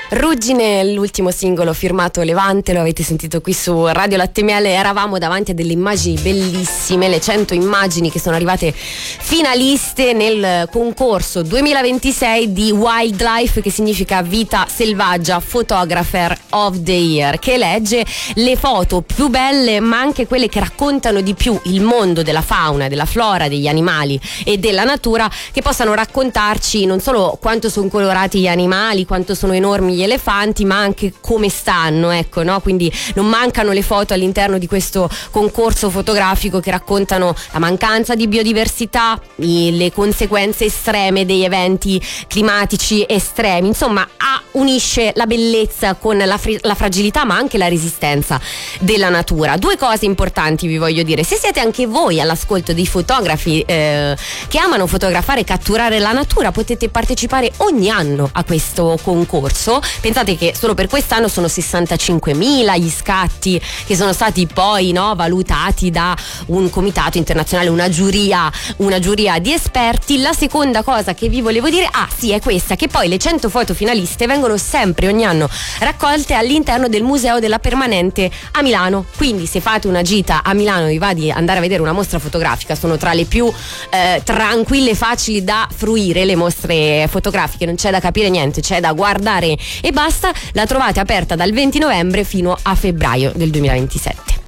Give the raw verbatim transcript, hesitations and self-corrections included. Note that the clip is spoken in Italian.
Ruggine, l'ultimo singolo firmato Levante, lo avete sentito qui su Radio Latte Miele. Eravamo davanti a delle immagini bellissime, le cento immagini che sono arrivate finaliste nel concorso duemilaventisei di Wildlife, che significa vita selvaggia, Photographer of the Year, che elegge le foto più belle ma anche quelle che raccontano di più il mondo della fauna, della flora, degli animali e della natura, che possano raccontarci non solo quanto sono colorati gli animali, quanto sono enormi gli elefanti, ma anche come stanno, ecco, no? Quindi non mancano le foto all'interno di questo concorso fotografico che raccontano la mancanza di biodiversità, le conseguenze estreme degli eventi climatici estremi. Insomma, a, unisce la bellezza con la, fri- la fragilità, ma anche la resistenza della natura. Due cose importanti vi voglio dire: se siete anche voi all'ascolto dei fotografi eh, che amano fotografare e catturare la natura, potete partecipare ogni anno a questo concorso. Pensate che solo per quest'anno sono sessantacinquemila gli scatti che sono stati poi no, valutati da un comitato internazionale, una giuria, una giuria di esperti. La seconda cosa che vi volevo dire, ah sì, è questa, che poi le cento foto finaliste vengono sempre ogni anno raccolte all'interno del Museo della Permanente a Milano. Quindi se fate una gita a Milano, vi va di andare a vedere una mostra fotografica, sono tra le più eh, tranquille e facili da fruire le mostre fotografiche, non c'è da capire niente, c'è da guardare e basta. La trovate aperta dal venti novembre fino a febbraio del duemilaventisette.